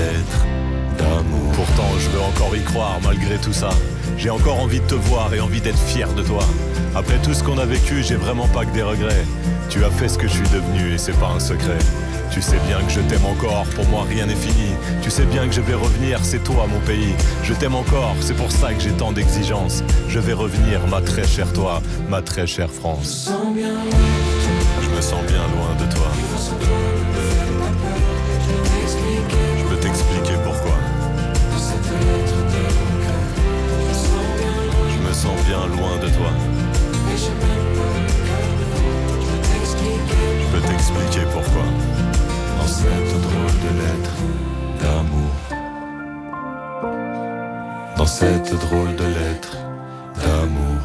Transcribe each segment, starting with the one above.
lettres d'amour. Pourtant je veux encore y croire malgré tout ça. J'ai encore envie de te voir et envie d'être fier de toi. Après tout ce qu'on a vécu, j'ai vraiment pas que des regrets. Tu as fait ce que je suis devenu et c'est pas un secret. Tu sais bien que je t'aime encore, pour moi rien n'est fini. Tu sais bien que je vais revenir, c'est toi mon pays. Je t'aime encore, c'est pour ça que j'ai tant d'exigences. Je vais revenir, ma très chère toi, ma très chère France. Je me sens bien loin de toi. Je peux t'expliquer pourquoi. Je me sens bien loin de toi. Je peux t'expliquer pourquoi. Dans cette drôle de lettre d'amour. Dans cette drôle de lettre d'amour.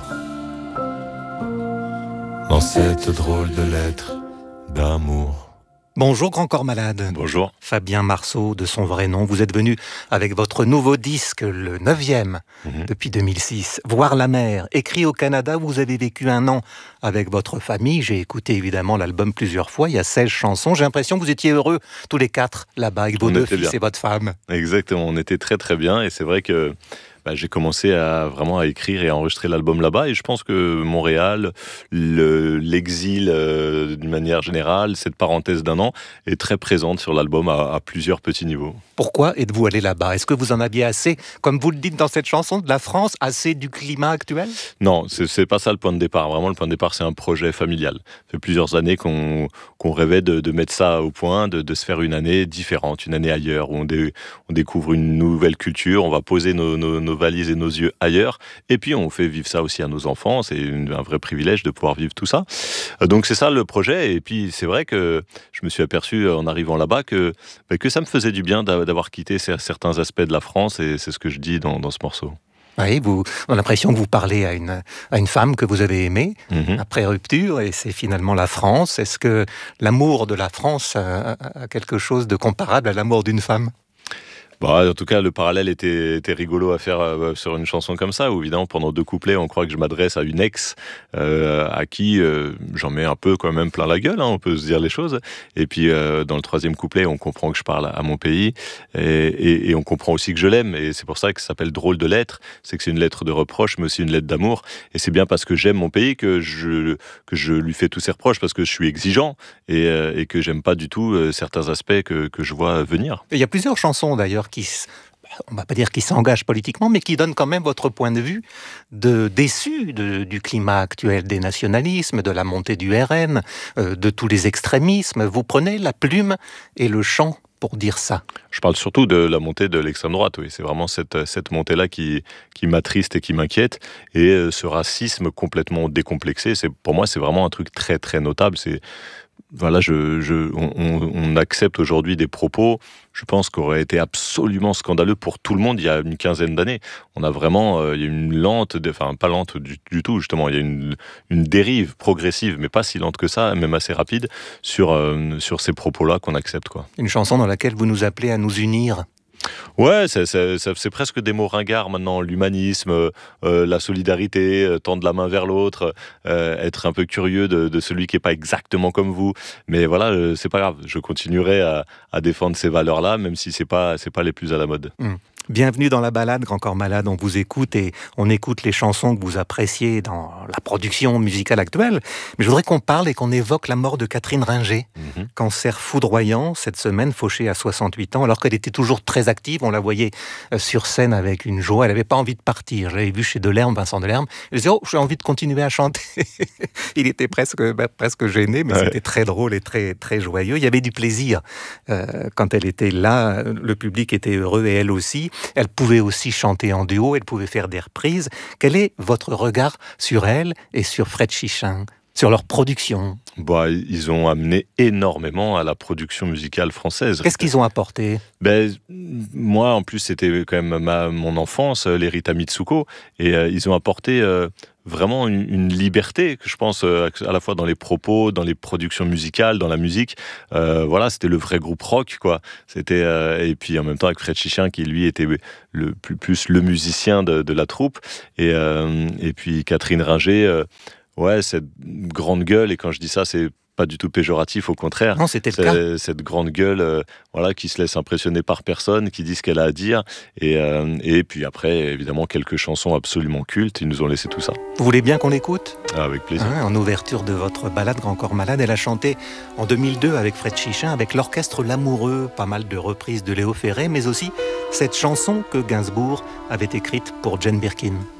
Dans cette drôle de lettre d'amour. Bonjour Grand Corps Malade. Bonjour. Fabien Marceau, de son vrai nom. Vous êtes venu avec votre nouveau disque, le 9e, depuis 2006. Voir la mer, écrit au Canada, vous avez vécu 1 an avec votre famille. J'ai écouté évidemment l'album plusieurs fois, il y a 16 chansons. J'ai l'impression que vous étiez heureux tous les 4 là-bas, avec vos 2 fils bien. Et votre femme. Exactement, on était très très bien et c'est vrai que j'ai commencé vraiment à écrire et à enregistrer l'album là-bas et je pense que Montréal, l'exil d'une manière générale, cette parenthèse d'1 an est très présente sur l'album à plusieurs petits niveaux. Pourquoi êtes-vous allé là-bas ? Est-ce que vous en aviez assez, comme vous le dites dans cette chanson, de la France, assez du climat actuel ? Non, c'est pas ça le point de départ. Vraiment, le point de départ, c'est un projet familial. Ça fait plusieurs années qu'on rêvait de mettre ça au point, de se faire une année différente, une année ailleurs, où on découvre une nouvelle culture, on va poser nos valises et nos yeux ailleurs, et puis on fait vivre ça aussi à nos enfants. C'est un vrai privilège de pouvoir vivre tout ça. Donc c'est ça le projet, et puis c'est vrai que je me suis aperçu en arrivant là-bas que ça me faisait du bien d'avoir quitté certains aspects de la France, et c'est ce que je dis dans ce morceau. Oui, on a l'impression que vous parlez à une femme que vous avez aimée, après rupture, et c'est finalement la France. Est-ce que l'amour de la France a quelque chose de comparable à l'amour d'une femme ? En tout cas, le parallèle était rigolo à faire sur une chanson comme ça, où évidemment, pendant 2 couplets, on croit que je m'adresse à une ex à qui j'en mets un peu quand même plein la gueule, on peut se dire les choses. Et puis, dans le 3e couplet, on comprend que je parle à mon pays et on comprend aussi que je l'aime. Et c'est pour ça que ça s'appelle Drôle de lettre. C'est que c'est une lettre de reproche, mais aussi une lettre d'amour. Et c'est bien parce que j'aime mon pays que je lui fais tous ces reproches, parce que je suis exigeant et que j'aime pas du tout certains aspects que je vois venir. Il y a plusieurs chansons d'ailleurs on ne va pas dire qui s'engagent politiquement, mais qui donnent quand même votre point de vue déçu du climat actuel, des nationalismes, de la montée du RN, de tous les extrémismes. Vous prenez la plume et le chant pour dire ça. Je parle surtout de la montée de l'extrême droite, oui. C'est vraiment cette montée-là qui m'attriste et qui m'inquiète. Et ce racisme complètement décomplexé, pour moi, c'est vraiment un truc très, très notable. On accepte aujourd'hui des propos, je pense, qui auraient été absolument scandaleux pour tout le monde il y a une 15aine d'années. On a vraiment, il y a une pas lente du tout, justement, il y a une dérive progressive, mais pas si lente que ça, même assez rapide, sur ces propos-là qu'on accepte, quoi. Une chanson dans laquelle vous nous appelez à nous unir. Ouais, c'est presque des mots ringards maintenant. L'humanisme, la solidarité, tendre la main vers l'autre, être un peu curieux de celui qui n'est pas exactement comme vous. Mais voilà, c'est pas grave. Je continuerai à défendre ces valeurs-là, même si c'est pas les plus à la mode. Bienvenue dans la balade, Grand Corps Malade. On vous écoute et on écoute les chansons que vous appréciez dans la production musicale actuelle. Mais je voudrais qu'on parle et qu'on évoque la mort de Catherine Ringer. Cancer foudroyant, cette semaine, fauchée à 68 ans, alors qu'elle était toujours très active. On la voyait sur scène avec une joie. Elle n'avait pas envie de partir. Je l'avais vu chez Vincent Delerme. Elle disait « Oh, j'ai envie de continuer à chanter ». Il était presque gêné, mais C'était très drôle et très, très joyeux. Il y avait du plaisir quand elle était là. Le public était heureux et elle aussi. Elle pouvait aussi chanter en duo, elle pouvait faire des reprises. Quel est votre regard sur elle et sur Fred Chichin, sur leur production ? Ils ont amené énormément à la production musicale française. Qu'est-ce qu'ils ont apporté ? Moi, en plus, c'était quand même mon enfance, les Rita Mitsuko, et ils ont apporté vraiment une liberté, que je pense, à la fois dans les propos, dans les productions musicales, dans la musique. C'était le vrai groupe rock, quoi. Et puis en même temps avec Fred Chichin, qui lui était plus le musicien de la troupe, et puis Catherine Ringer. Cette grande gueule, et quand je dis ça, c'est pas du tout péjoratif, au contraire. Non, c'était le cas. Cette grande gueule, voilà, qui se laisse impressionner par personne, qui dit ce qu'elle a à dire. Et puis après, évidemment, quelques chansons absolument cultes. Ils nous ont laissé tout ça. Vous voulez bien qu'on l'écoute ? Avec plaisir. En ouverture de votre balade Grand Corps Malade, elle a chanté en 2002 avec Fred Chichin, avec l'orchestre L'Amoureux, pas mal de reprises de Léo Ferré, mais aussi cette chanson que Gainsbourg avait écrite pour Jane Birkin.